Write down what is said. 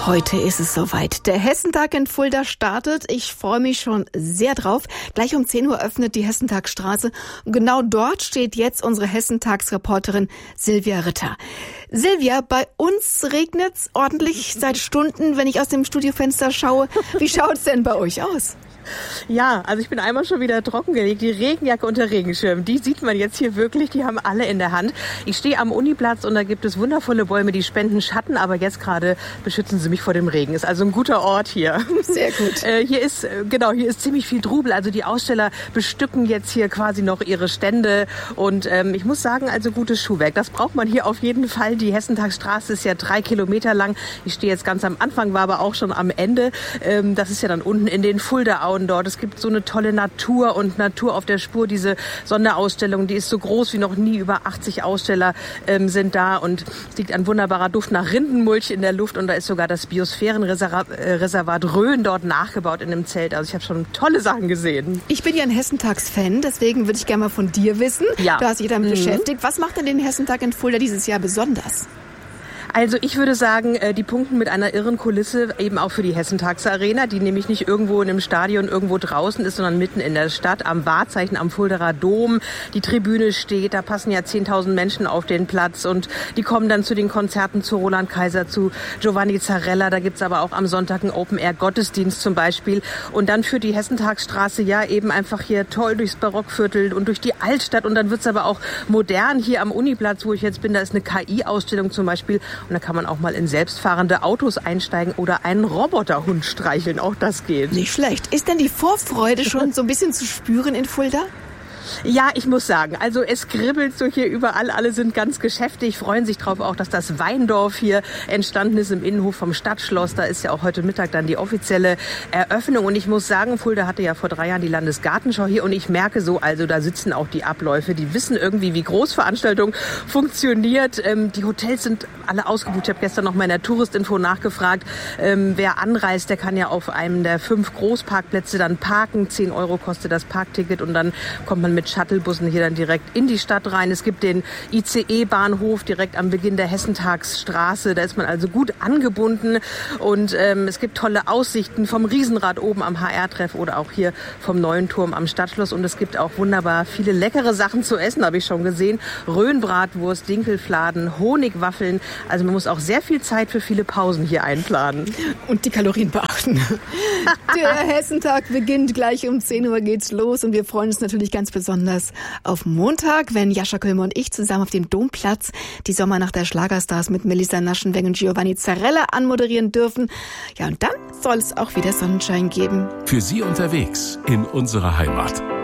Heute ist es soweit. Der Hessentag in Fulda startet. Ich freue mich schon sehr drauf. Gleich um 10 Uhr öffnet die Hessentagsstraße. Und genau dort steht jetzt unsere Hessentagsreporterin Silvia Ritter. Silvia, bei uns regnet's ordentlich seit Stunden, wenn ich aus dem Studiofenster schaue. Wie schaut's denn bei euch aus? Ja, also ich bin einmal schon wieder trockengelegt. Die Regenjacke und der Regenschirm, die sieht man jetzt hier wirklich, die haben alle in der Hand. Ich stehe am Uniplatz und da gibt es wundervolle Bäume, die spenden Schatten, aber jetzt gerade beschützen sie mich vor dem Regen. Ist also ein guter Ort hier. Sehr gut. Hier ist ziemlich viel Trubel. Also die Aussteller bestücken jetzt hier quasi noch ihre Stände und ich muss sagen, also gutes Schuhwerk. Das braucht man hier auf jeden Fall. Die Hessentagsstraße ist ja 3 Kilometer lang. Ich stehe jetzt ganz am Anfang, war aber auch schon am Ende. Das ist ja dann unten in den Fuldaauen dort. Es gibt so eine tolle Natur und Natur auf der Spur. Diese Sonderausstellung, die ist so groß wie noch nie. Über 80 Aussteller sind da und es liegt ein wunderbarer Duft nach Rindenmulch in der Luft und da ist sogar das Biosphärenreservat Rhön dort nachgebaut in einem Zelt. Also ich habe schon tolle Sachen gesehen. Ich bin ja ein Hessentags-Fan, deswegen würde ich gerne mal von dir wissen. Ja. Du hast dich damit beschäftigt. Was macht denn den Hessentag in Fulda dieses Jahr besonders? Also ich würde sagen, die punkten mit einer irren Kulisse eben auch für die Hessentagsarena, die nämlich nicht irgendwo in einem Stadion irgendwo draußen ist, sondern mitten in der Stadt am Wahrzeichen am Fuldaer Dom. Die Tribüne steht, da passen ja 10.000 Menschen auf den Platz und die kommen dann zu den Konzerten zu Roland Kaiser, zu Giovanni Zarella. Da gibt's aber auch am Sonntag einen Open-Air-Gottesdienst zum Beispiel. Und dann führt die Hessentagsstraße ja eben einfach hier toll durchs Barockviertel und durch die Altstadt und dann wird's aber auch modern. Hier am Uniplatz, wo ich jetzt bin, da ist eine KI-Ausstellung zum Beispiel. Und da kann man auch mal in selbstfahrende Autos einsteigen oder einen Roboterhund streicheln. Auch das geht. Nicht schlecht. Ist denn die Vorfreude schon so ein bisschen zu spüren in Fulda? Ja, ich muss sagen, also es kribbelt so hier überall, alle sind ganz geschäftig, freuen sich drauf auch, dass das Weindorf hier entstanden ist im Innenhof vom Stadtschloss. Da ist ja auch heute Mittag dann die offizielle Eröffnung und ich muss sagen, Fulda hatte ja vor 3 Jahren die Landesgartenschau hier und ich merke so, also da sitzen auch die Abläufe, die wissen irgendwie, wie Großveranstaltung funktioniert. Die Hotels sind alle ausgebucht. Ich habe gestern noch mal in der Touristinfo nachgefragt, wer anreist, der kann ja auf einem der 5 Großparkplätze dann parken. 10 € kostet das Parkticket und dann kommt man mit Shuttlebussen hier dann direkt in die Stadt rein. Es gibt den ICE-Bahnhof direkt am Beginn der Hessentagsstraße. Da ist man also gut angebunden und es gibt tolle Aussichten vom Riesenrad oben am HR-Treff oder auch hier vom neuen Turm am Stadtschloss und es gibt auch wunderbar viele leckere Sachen zu essen, habe ich schon gesehen. Röhnbratwurst, Dinkelfladen, Honigwaffeln. Also man muss auch sehr viel Zeit für viele Pausen hier einplanen. Und die Kalorien beachten. Der Hessentag beginnt gleich um 10 Uhr geht's los und wir freuen uns natürlich ganz besonders auf Montag, wenn Jascha Kölmer und ich zusammen auf dem Domplatz die Sommernacht der Schlagerstars mit Melissa Naschenweng und Giovanni Zarella anmoderieren dürfen. Ja, und dann soll es auch wieder Sonnenschein geben. Für Sie unterwegs in unserer Heimat.